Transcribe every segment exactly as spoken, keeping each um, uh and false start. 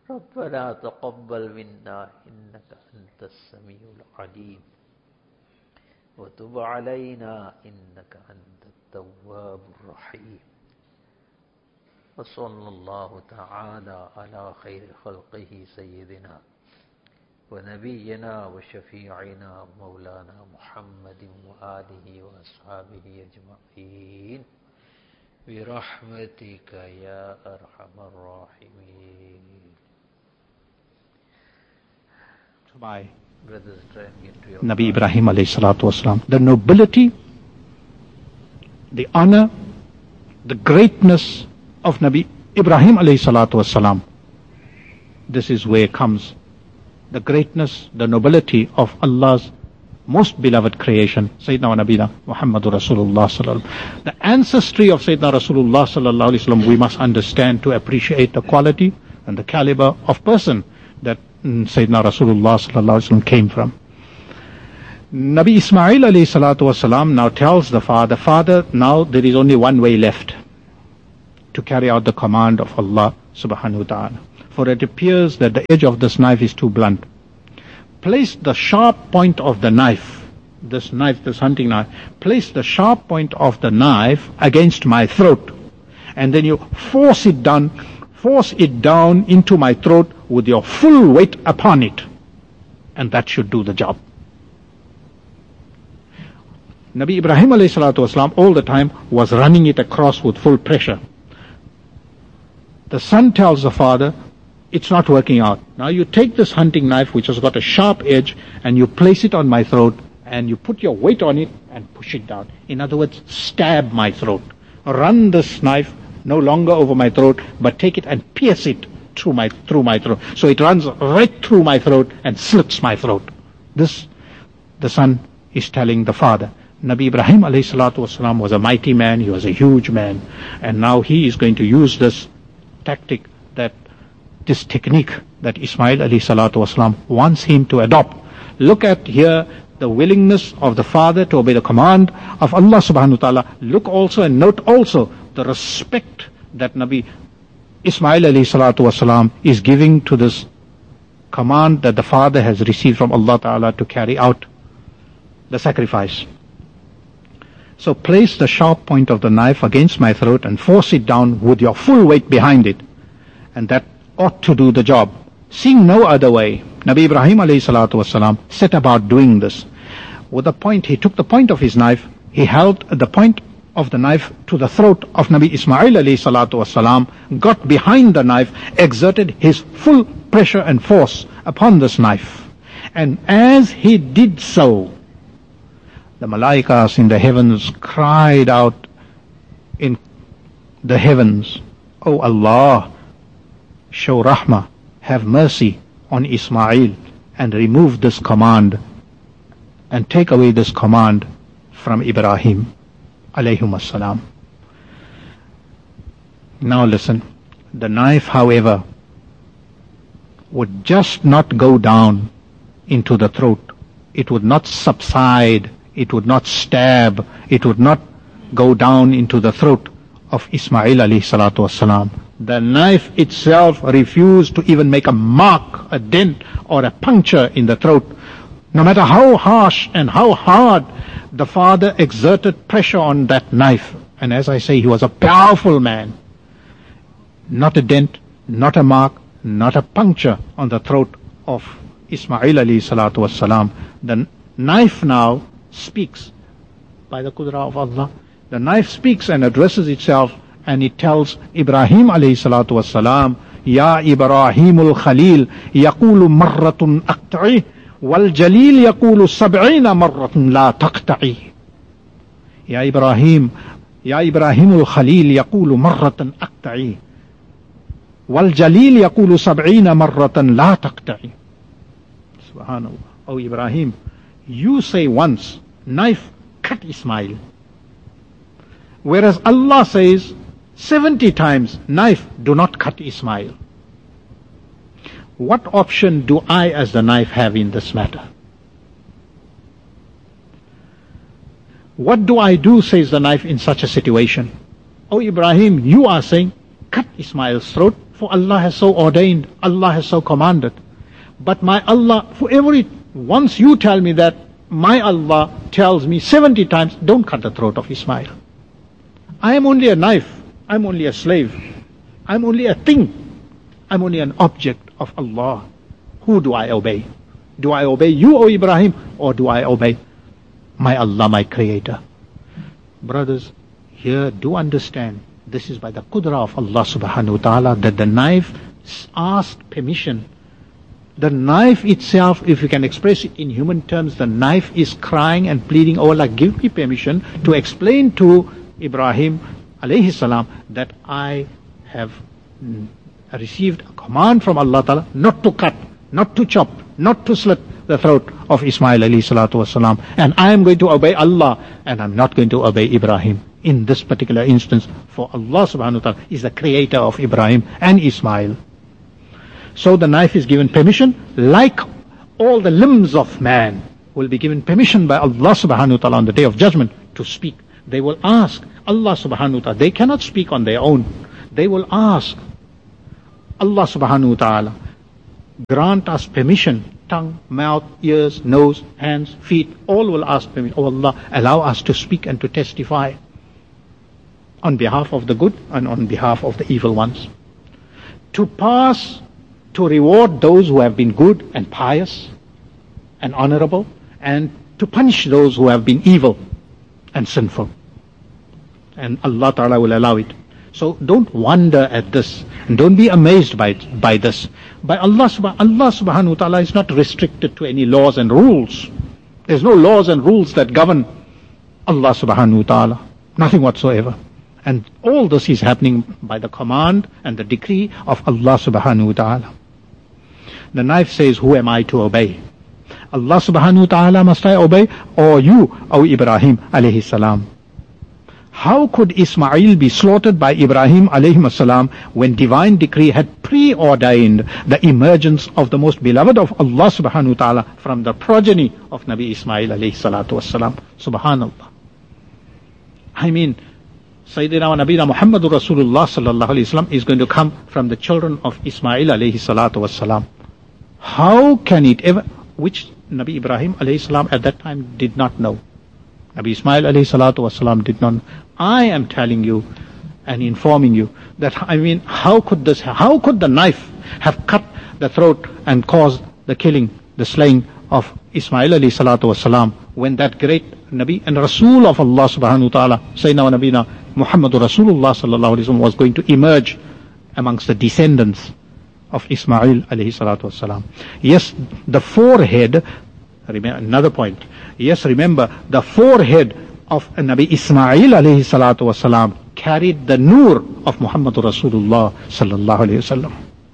ربنا تقبل منا إنك أنت السميع العليم وتب علينا إنك أنت التواب الرحيم وصلى الله تعالى على خير خلقه سيدنا ونبينا وشفيعنا مولانا محمد وآله وأصحابه أجمعين برحمتك يا أرحم الراحمين. By Nabi Ibrahim alayhi salatu wasalam, the nobility, the honor, the greatness of Nabi Ibrahim alayhi salatu wasalam. This is where comes the greatness, the nobility of Allah's most beloved creation, Sayyidina wa Nabina Muhammadur Rasulullah sallallahu alaihi wasallam. The ancestry of Sayyidina Rasulullah sallallahu alaihi wasallam we must understand to appreciate the quality and the caliber of person that Sayyidina Rasulullah sallallahu alaihi wasallam came from. Nabi Ismail alayhi salatu wasalam now tells the father, Father, now there is only one way left to carry out the command of Allah subhanahu wa ta'ala. For it appears that the edge of this knife is too blunt. Place the sharp point of the knife, this knife, this hunting knife, place the sharp point of the knife against my throat, and then you force it down, force it down into my throat with your full weight upon it, and that should do the job. Nabi Ibrahim alayhi salatu wasalam all the time was running it across with full pressure. The son tells the father, it's not working out. Now you take this hunting knife which has got a sharp edge and you place it on my throat and you put your weight on it and push it down. In other words, stab my throat. Run this knife no longer over my throat, but take it and pierce it through my through my throat. So it runs right through my throat and slits my throat. This, the son is telling the father. Nabi Ibrahim alayhi salatu wasalam was a mighty man, he was a huge man, and now he is going to use this tactic, that this technique that Ismail alayhi salatu wasalam wants him to adopt. Look at here the willingness of the father to obey the command of Allah subhanahu wa ta'ala. Look also and note also the respect that Nabi Ismail alayhi salatu wasalam is giving to this command that the father has received from Allah ta'ala to carry out the sacrifice. So place the sharp point of the knife against my throat and force it down with your full weight behind it, and that ought to do the job. Seeing no other way, Nabi Ibrahim alayhi salatu wasalam set about doing this. With the point, he took the point of his knife, he held the point of the knife to the throat of Nabi Ismail alayhi salatu wasalam, got behind the knife, exerted his full pressure and force upon this knife. And as he did so, the malaikas in the heavens cried out in the heavens, O Allah, show rahmah, have mercy on Ismail and remove this command and take away this command from Ibrahim alayhim assalam. Now listen, the knife, however, would just not go down into the throat. It would not subside. It would not stab. It would not go down into the throat of Ismail alayhi salatu wasalam. The knife itself refused to even make a mark, a dent, or a puncture in the throat. No matter how harsh and how hard the father exerted pressure on that knife. And as I say, he was a powerful man. Not a dent, not a mark, not a puncture on the throat of Ismail alayhi salatu wasalam. The knife now speaks by the qudra of Allah. The knife speaks and addresses itself, and it tells Ibrahim alayhi salatu wasalam, Ya Ibrahimul Khalil, yaqulu marratun aqta'i, wal jalil yaqulu sab'ina marratun la taqta'i. Ya Ibrahim, Ya Ibrahimul Khalil, yaqulu marratun aqta'i, wal jalil yaqulu sab'ina marratun la taqta'i. Subhanallah. O Ibrahim, you say once, knife cut Ismail. Whereas Allah says seventy times, knife, do not cut Ismail. What option do I as the knife have in this matter? What do I do, says the knife, in such a situation? Oh Ibrahim, you are saying, cut Ismail's throat, For Allah has so ordained, Allah has so commanded. But my Allah, for every, once you tell me that, my Allah tells me seventy times, don't cut the throat of Ismail. I am only a knife. I'm only a slave. I'm only a thing. I'm only an object of Allah. Who do I obey? Do I obey you, O Ibrahim, or do I obey my Allah, my Creator? Brothers, here do understand, this is by the qudra of Allah subhanahu wa ta'ala that the knife asked permission. The knife itself, if you can express it in human terms, the knife is crying and pleading, oh Allah, give me permission to explain to Ibrahim alayhi salam that I have received a command from Allah ta'ala not to cut, not to chop, not to slit the throat of Ismail alayhi salatu wasalam. And I am going to obey Allah and I'm not going to obey Ibrahim. In this particular instance, for Allah subhanahu wa ta'ala is the creator of Ibrahim and Ismail. So the knife is given permission, like all the limbs of man will be given permission by Allah subhanahu wa ta'ala on the day of judgment to speak. They will ask Allah subhanahu wa ta'ala. They cannot speak on their own. They will ask Allah subhanahu wa ta'ala, grant us permission. Tongue, mouth, ears, nose, hands, feet, all will ask permission. Oh Allah, allow us to speak and to testify on behalf of the good and on behalf of the evil ones. To pass, to reward those who have been good and pious and honorable, and to punish those who have been evil and sinful. And Allah Ta'ala will allow it. So don't wonder at this, and don't be amazed by by this. By Allah, Allah Subhanahu wa Ta'ala is not restricted to any laws and rules. There's no laws and rules that govern Allah Subhanahu wa Ta'ala. Nothing whatsoever. And all this is happening by the command and the decree of Allah Subhanahu wa Ta'ala. The knife says, who am I to obey? Allah Subhanahu wa Ta'ala must I obey, or you, O Ibrahim alayhi salam? How could Ismail be slaughtered by Ibrahim alayhi salam when divine decree had preordained the emergence of the most beloved of Allah Subhanahu wa Ta'ala from the progeny of Nabi Ismail alayhi salatu wassalam? Subhanallah. I mean, Sayyidina wa Nabina Muhammadur Rasulullah sallallahu alayhi wasallam is going to come from the children of Ismail alayhi salatu wassalam. How can it ever, which Nabi Ibrahim alayhi salam at that time did not know. Nabi Ismail alayhi salatu wasalam did not know. I am telling you and informing you that, I mean, how could this, how could the knife have cut the throat and caused the killing, the slaying of Ismail alayhi salatu wasalam, when that great Nabi and Rasul of Allah subhanahu wa ta'ala, Sayyidina wa Nabina Muhammadur Rasulullah sallallahu alayhi wa sallam, was going to emerge amongst the descendants of Ismail alayhi salatu wasalam. Yes, the forehead, remember, another point. Yes, remember, the forehead of Nabi Ismail alayhi salatu wasalam carried the nur of Muhammadur Rasulullah sallallahu alayhi wasallam.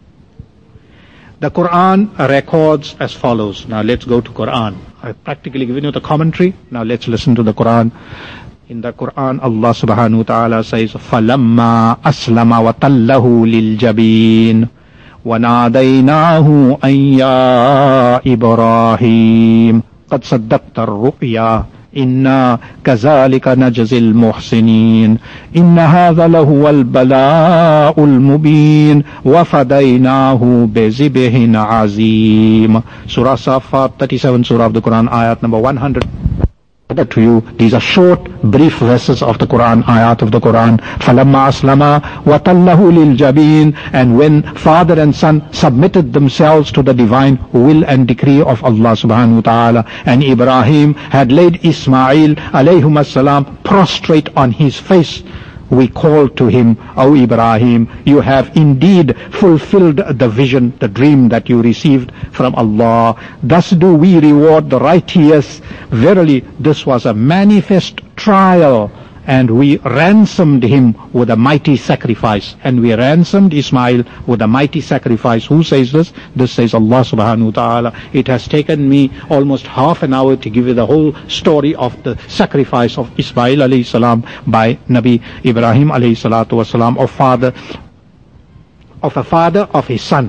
The Quran records as follows. Now let's go to Quran. I've practically given you the commentary. Now let's listen to the Quran. In the Quran, Allah subhanahu wa ta'ala says, فَلَمَّا أَسْلَمَ وَتَلَّهُ لِلْجَبِينِ وَنَادَيْنَاهُ أَن يَا إِبْرَاهِيمُ قَدْ صَدَّقْتَ الرُّؤْيَا إِنَّا كَذَلِكَ نَجْزِي الْمُحْسِنِينَ إِنَّ هَذَا لَهُوَ الْبَلَاءُ الْمُبِينُ وَفَدَيْنَاهُ بِذِبْحٍ عَظِيمٍ. Surah Safat, thirty-seven Surah of the Quran, ayat number one hundred. To you, these are short, brief verses of the Quran, ayat of the Quran. فَلَمَّا أَسْلَمَا وَتَلَّهُ لِلْجَبِينَ. And when father and son submitted themselves to the divine will and decree of Allah subhanahu wa ta'ala, and Ibrahim had laid Ismail alayhum as-salam prostrate on his face, we called to him, O Ibrahim, you have indeed fulfilled the vision, the dream that you received from Allah. Thus do we reward the righteous. Verily, this was a manifest trial, and we ransomed him with a mighty sacrifice. And we ransomed Ismail with a mighty sacrifice. Who says this? This says Allah subhanahu wa ta'ala. It has taken me almost half an hour to give you the whole story of the sacrifice of Ismail alayhi salam by Nabi Ibrahim alayhi salatu wasalam, of father, of a father of his son,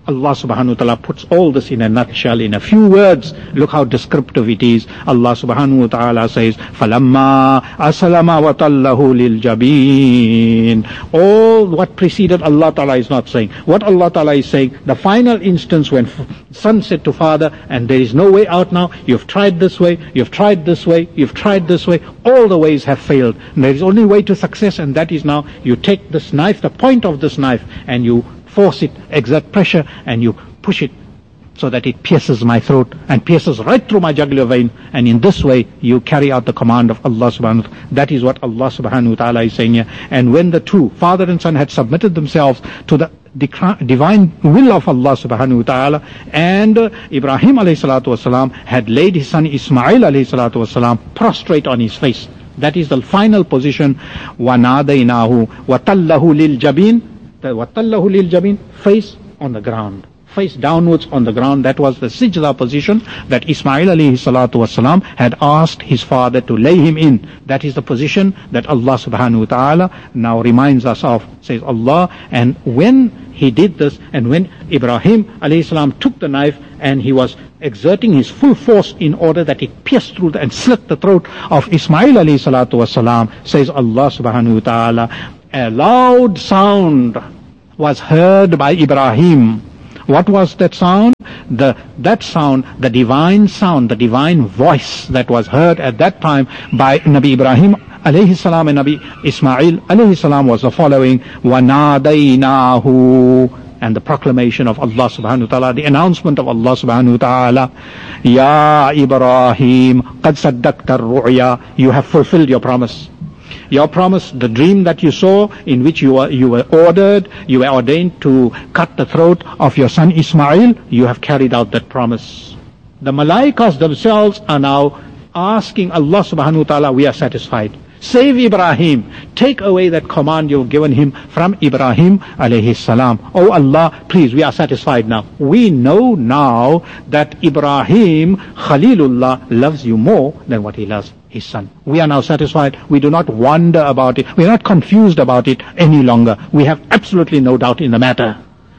Allah subhanahu wa ta'ala puts all this in a nutshell, in a few words. Look how descriptive it is. Allah subhanahu wa ta'ala says, فَلَمَّا أَسْلَمَ وَتَلَّهُ لِلْجَبِينِ. All what preceded Allah ta'ala is not saying. What Allah ta'ala is saying, the final instance when son said to father, and there is no way out now, you've tried this way, you've tried this way, you've tried this way, all the ways have failed. And there is only way to success, and that is now you take this knife, the point of this knife, and you force it, exert pressure, and you push it so that it pierces my throat and pierces right through my jugular vein, and in this way you carry out the command of Allah subhanahu wa ta'ala. That is what Allah subhanahu wa ta'ala is saying here. And when the two, father and son, had submitted themselves to the divine will of Allah subhanahu wa ta'ala, and uh, Ibrahim alayhi salatu wasalam had laid his son Ismail alayhi salatu wasalam prostrate on his face. That is the final position. وَنَادَيْنَاهُ وَتَلَّهُ لِلْجَبِينِ. The وَتَلَّهُ لِلْجَبِينِ, face on the ground, face downwards on the ground. That was the sijda position that Ismail alayhi salatu wasalam had asked his father to lay him in. That is the position that Allah subhanahu wa ta'ala now reminds us of, says Allah. And when he did this, and when Ibrahim alayhi salam took the knife and he was exerting his full force in order that it pierced through the, and slit the throat of Ismail alayhi salatu wasalam, says Allah subhanahu wa ta'ala, a loud sound was heard by Ibrahim. What was that sound? The that sound, the divine sound, the divine voice that was heard at that time by Nabi Ibrahim alayhi salam and Nabi Ismail alayhi salam was the following: وَنَادَيْنَاهُ. And the proclamation of Allah subhanahu wa ta'ala, the announcement of Allah subhanahu wa ta'ala, Ya Ibrahim, qad saddaqta ar-ru'ya. You have fulfilled your promise. Your promise, the dream that you saw, in which you were, you were ordered, you were ordained to cut the throat of your son Ismail, you have carried out that promise. The malaikas themselves are now asking Allah subhanahu wa ta'ala, we are satisfied. Save Ibrahim. Take away that command you've given him from Ibrahim alayhi salam. Oh Allah, please, we are satisfied now. We know now that Ibrahim Khalilullah loves you more than what he loves his son. We are now satisfied. We do not wonder about it. We are not confused about it any longer. We have absolutely no doubt in the matter.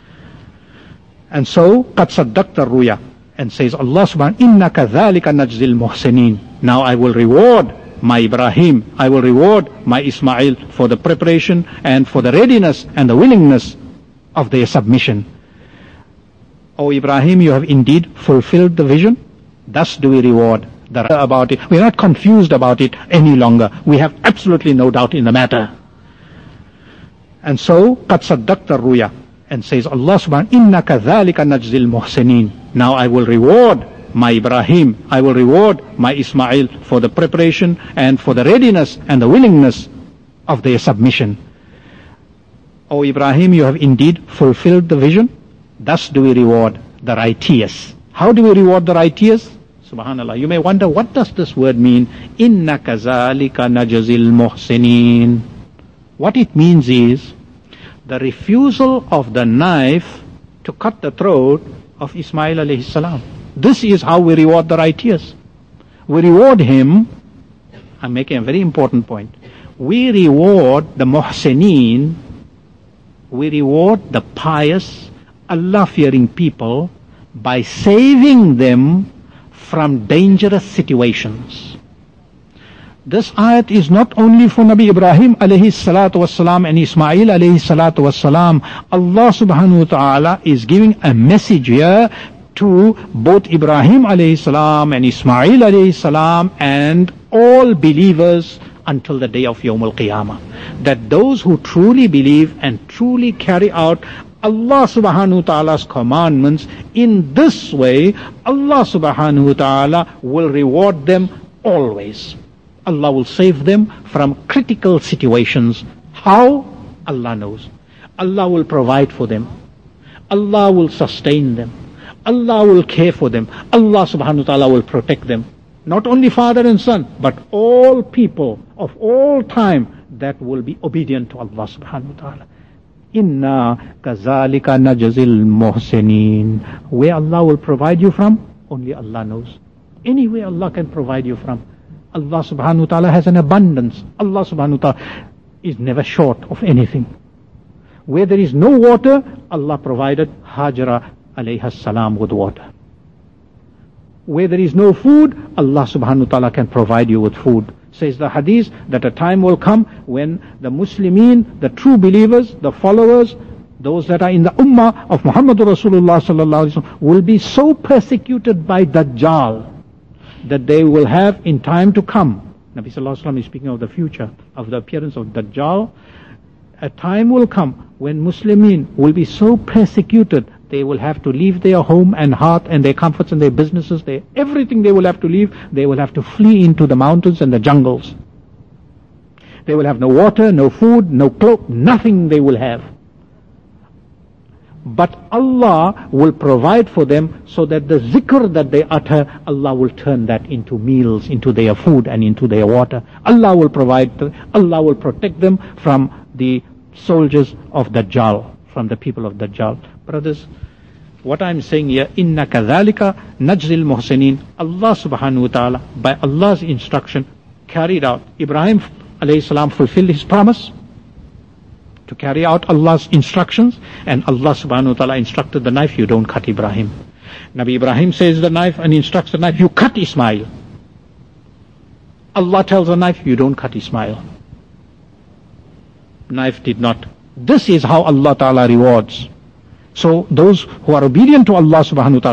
And so, قَدْ صَدَّقْتَ الرُّيَا. And says Allah subhanahu wa ta'ala, إِنَّ كَذَلِكَ نَجْزِي الْمُحْسِنِينَ. Now I will reward my Ibrahim, I will reward my Ismail for the preparation and for the readiness and the willingness of their submission. O Ibrahim, you have indeed fulfilled the vision. Thus do we reward the about it. We are not confused about it any longer. We have absolutely no doubt in the matter. And so, قَدْ صَدَّقْتَ الرُّيَا. And says Allah subhanahu wa ta'ala, إِنَّ كَذَلِكَ نَجْزِي الْمُحْسِنِينَ. Now I will reward my Ibrahim, I will reward my Ismail for the preparation and for the readiness and the willingness of their submission. O Ibrahim, you have indeed fulfilled the vision. Thus do we reward the righteous. How do we reward the righteous? Subhanallah. You may wonder, what does this word mean? Inna kazalika najzil muhsinin. What it means is the refusal of the knife to cut the throat of Ismail alayhi salam. This is how we reward the righteous. We reward him. I'm making a very important point. We reward the muhsinin. We reward the pious, Allah-fearing people by saving them from dangerous situations. This ayat is not only for Nabi Ibrahim alayhi salatu wassalam and Ismail alayhi salatu wassalam. Allah subhanahu wa ta'ala is giving a message here to both Ibrahim alayhi salam and Ismail alayhi salam and all believers until the day of Yawm al-Qiyamah. That those who truly believe and truly carry out Allah subhanahu wa ta'ala's commandments in this way, Allah subhanahu wa ta'ala will reward them always. Allah will save them from critical situations. How? Allah knows. Allah will provide for them. Allah will sustain them. Allah will care for them. Allah subhanahu wa ta'ala will protect them. Not only father and son, but all people of all time that will be obedient to Allah subhanahu wa ta'ala. Inna kazalika najzil muhsinin. Where Allah will provide you from, only Allah knows. Anywhere Allah can provide you from. Allah subhanahu wa ta'ala has an abundance. Allah subhanahu wa ta'ala is never short of anything. Where there is no water, Allah provided Hajara alayhi salam with water. Where there is no food, Allah subhanahu wa ta'ala can provide you with food. Says the hadith that a time will come when the Muslimin, the true believers, the followers, those that are in the ummah of Muhammad Rasulullah sallallahu alaihi wasallam will be so persecuted by Dajjal that they will have in time to come. Nabi sallallahu alaihi wasallam is speaking of the future, of the appearance of Dajjal. A time will come when Muslimin will be so persecuted they will have to leave their home and heart and their comforts and their businesses, their, everything they will have to leave. They will have to flee into the mountains and the jungles. They will have no water, no food, no cloak, nothing they will have. But Allah will provide for them so that the zikr that they utter, Allah will turn that into meals, into their food and into their water. Allah will provide, Allah will protect them from the soldiers of Dajjal, from the people of Dajjal. Brothers, what I'm saying here, inna kadhalika najzil muhsinin. Allah subhanahu wa ta'ala, by Allah's instruction, carried out. Ibrahim alayhi salam fulfilled his promise to carry out Allah's instructions, and Allah subhanahu wa ta'ala instructed the knife, you don't cut Ibrahim. Nabi Ibrahim says the knife and instructs the knife, you cut Ismail. Allah tells the knife, you don't cut Ismail. Knife did not. This is how Allah ta'ala rewards. So those who are obedient to Allah subhanahu wa ta'ala,